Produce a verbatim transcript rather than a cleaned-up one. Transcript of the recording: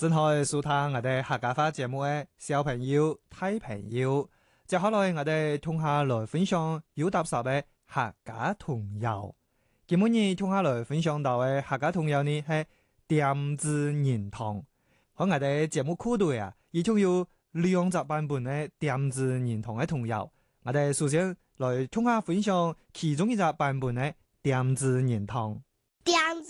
正係收聽我哋客家話節目嘅小朋友、大朋友，接下來我哋同下來分享有搭十嘅客家童謠。今日同下來分享到嘅客家童謠呢係點字言堂。喺我哋節目庫度啊，已經有兩集版本嘅點字言堂嘅童謠。我哋首先來同下分享其中一集版本嘅點字言堂。 點